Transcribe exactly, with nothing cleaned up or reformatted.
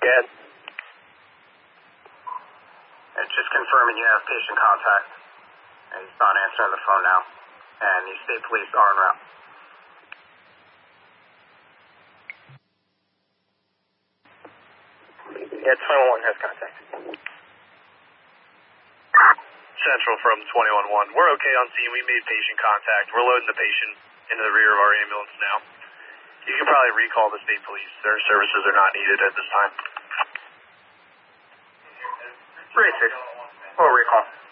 Yes. It's just confirming you have patient contact. And he's not answering the phone now. And the state police are en route. Yeah, twenty-one has contact. Central from twenty-one one. We're okay on scene. We made patient contact. We're loading the patient into the rear of our ambulance now. You can probably recall the state police. Their services are not needed at this time. Three six. Oh, recall.